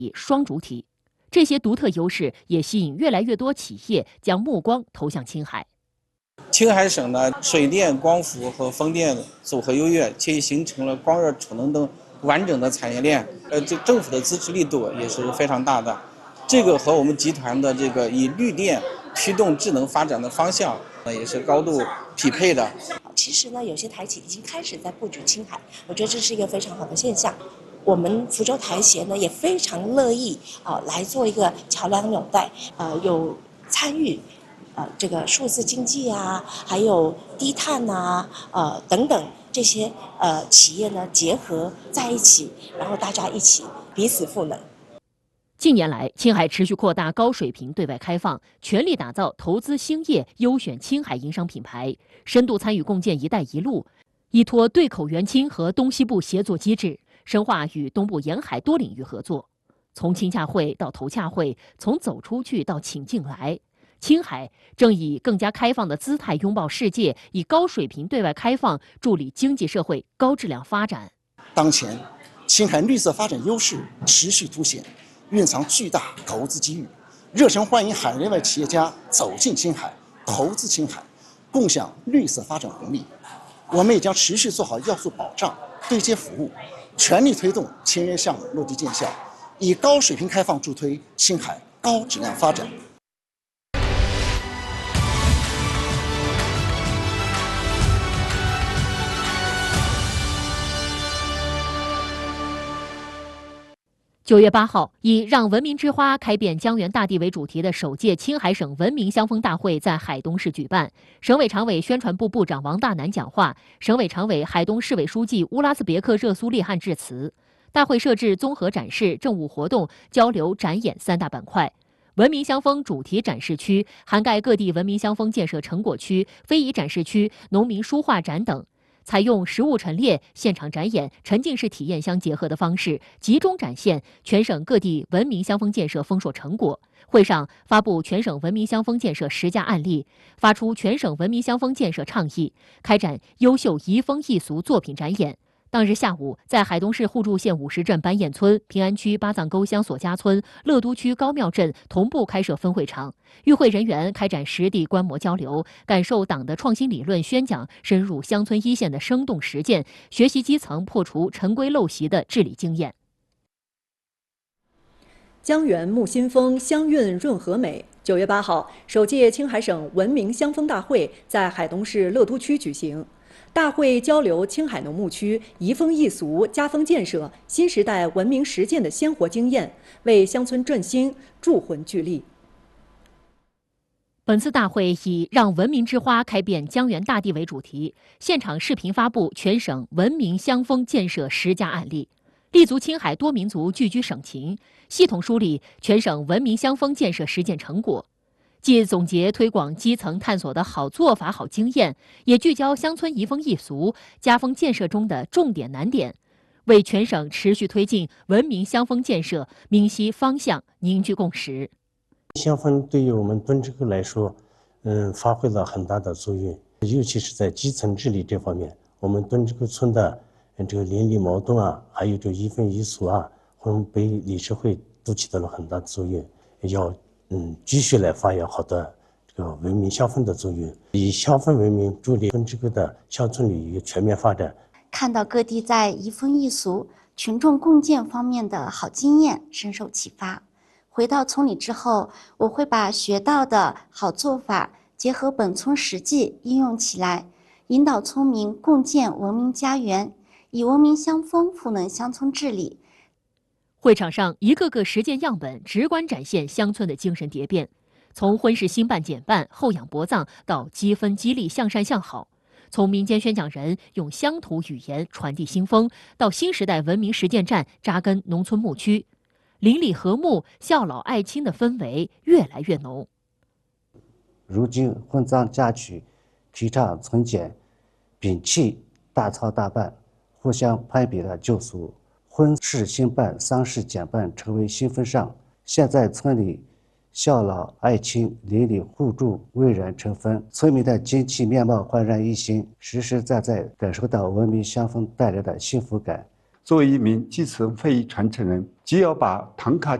双主体。这些独特优势也吸引越来越多企业将目光投向青海。 青海省呢，水电、光伏和风电组合优越，且已形成了光热储能等完整的产业链。这政府的支持力度也是非常大的。这个和我们集团的这个以绿电驱动智能发展的方向也是高度匹配的。 其实呢，有些台企已经开始在布局青海，我觉得这是一个非常好的现象。我们福州台协呢也非常乐意来做一个桥梁纽带，有参与这个数字经济啊，还有低碳啊，等等这些企业呢结合在一起，然后大家一起彼此赋能。 近年来，青海持续扩大高水平对外开放，全力打造投资兴业优选青海营商品牌，深度参与共建“一带一路”，依托对口援青和东西部协作机制，深化与东部沿海多领域合作。从亲洽会到投洽会，从走出去到请进来，青海正以更加开放的姿态拥抱世界，以高水平对外开放助力经济社会高质量发展。 当前，青海绿色发展优势持续凸显，蕴藏巨大投资机遇，热诚欢迎海内外企业家走进青海，投资青海，共享绿色发展红利。我们也将持续做好要素保障、对接服务，全力推动签约项目落地见效，以高水平开放助推青海高质量发展。 9月8号，以“让文明之花开遍江源大地”为主题的首届青海省文明香风大会在海东市举办。省委常委宣传部部长王大南讲话，省委常委、海东市委书记乌拉兹别克热苏利汗致辞。大会设置综合展示、政务活动、交流展演3大板块。文明香风主题展示区涵盖各地文明香风建设成果区、非遗展示区、农民书画展等。采用实物陈列、现场展演、沉浸式体验相结合的方式，集中展现全省各地文明香风建设丰硕成果。会上发布全省文明香风建设10佳案例，发出全省文明香风建设倡议，开展优秀移风易俗作品展演。当日下午，在海东市互助县50镇班堰村、平安区八藏沟乡索家村、乐都区高庙镇同步开设分会场，与会人员开展实地观摩交流，感受党的创新理论宣讲，深入乡村一线的生动实践，学习基层破除陈规陋习的治理经验。 江源沐新风，香韵润和美。9月8号，首届青海省文明香风大会在海东市乐都区举行。大会交流青海农牧区移风易俗、家风建设新时代文明实践的鲜活经验，为乡村振兴助魂聚力。 本次大会以“让文明之花开遍江源大地”为主题，现场视频发布全省文明香风建设10佳案例，立足青海多民族聚居省情，系统梳理全省文明香风建设实践成果。既总结推广基层探索的好做法、好经验，也聚焦乡村移风易俗、家风建设中的重点难点，为全省持续推进文明香风建设明晰方向、凝聚共识。 香风对于我们敦芝沟来说，发挥了很大的作用，尤其是在基层治理这方面，我们敦芝沟村的这个邻里矛盾啊，还有这个移风易俗啊，我们被理事会都起到了很大的作用，要继续来发扬好的这个文明香风的作用，以香风为名助力敦芝沟的乡村旅游全面发展。 看到各地在移风易俗、群众共建方面的好经验，深受启发。回到村里之后，我会把学到的好做法结合本村实际应用起来，引导村民共建文明家园，以文明香风赋能乡村治理。 会场上，一个个实践样本直观展现乡村的精神蝶变，从婚事兴办简办、厚养薄葬到积分激励向善向好，从民间宣讲人用乡土语言传递新风，到新时代文明实践站扎根农村牧区，邻里和睦、孝老爱亲的氛围越来越浓。 如今婚丧嫁娶提倡从简，摒弃大操大办、互相攀比的旧俗，婚事兴办、丧事简办成为新风尚。现在村里孝老爱亲、邻里互助蔚然成风，村民的经济面貌焕然一新，实实在在感受到文明香风带来的幸福感。 作为一名继承会议传承人，既要把唐卡